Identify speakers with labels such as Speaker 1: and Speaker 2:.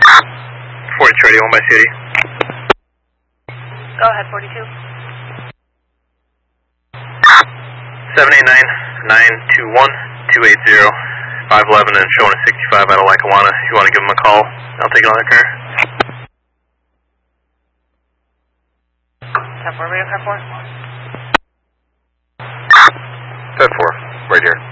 Speaker 1: 42 radio, 1 by city.
Speaker 2: Go ahead, 42.
Speaker 1: 789-921-280, 511 and showing a 65 out of Lackawanna. If you want to give them a call, I'll take it on that car.
Speaker 2: 10-4, radio car 4.
Speaker 3: 10-4, right here.